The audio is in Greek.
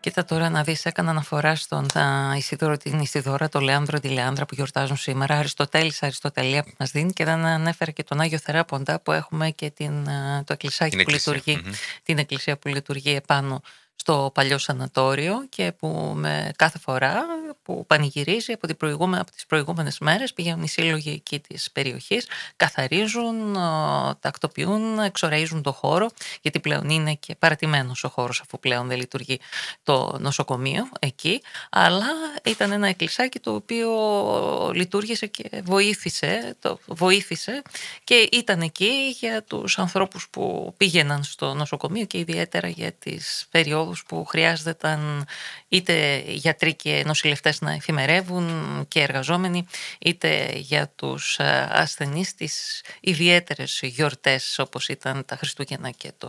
Κοίτα τώρα να δεις, έκανα αναφορά στον Ισίδωρο, την Ισιδώρα, τον Λέανδρο, τη Λεάνδρα που γιορτάζουν σήμερα, Αριστοτέλης, Αριστοτελεία που μας δίνει, και δεν ανέφερα και τον Άγιο Θεράποντα που έχουμε και το εκκλησάκι Την που εκκλησία. λειτουργεί, την εκκλησία που λειτουργεί επάνω στο παλιό σανατόριο, και που με κάθε φορά που πανηγυρίζει από τις προηγούμενες μέρες πηγαίνουν οι σύλλογοι εκεί της περιοχής, καθαρίζουν, τακτοποιούν, εξοραίζουν το χώρο, γιατί πλέον είναι και παρατημένος ο χώρος, αφού πλέον δεν λειτουργεί το νοσοκομείο εκεί, αλλά ήταν ένα εκκλησάκι το οποίο λειτουργήσε και βοήθησε και ήταν εκεί για τους ανθρώπους που πήγαιναν στο νοσοκομείο, και ιδιαίτερα για τις περιόδους που χρειάζονταν είτε γιατροί και νοσηλευτές να εφημερεύουν και εργαζόμενοι, είτε για τους ασθενείς τις ιδιαίτερες γιορτές όπως ήταν τα Χριστούγεννα και το